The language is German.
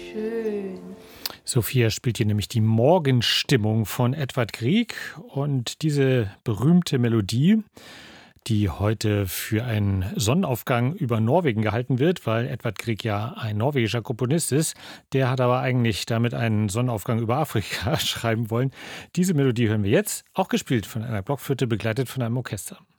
Schön. Sophia spielt hier nämlich die Morgenstimmung von Edvard Grieg und diese berühmte Melodie, die heute für einen Sonnenaufgang über Norwegen gehalten wird, weil Edvard Grieg ja ein norwegischer Komponist ist. Der hat aber eigentlich damit einen Sonnenaufgang über Afrika schreiben wollen. Diese Melodie hören wir jetzt, auch gespielt von einer Blockflöte, begleitet von einem Orchester.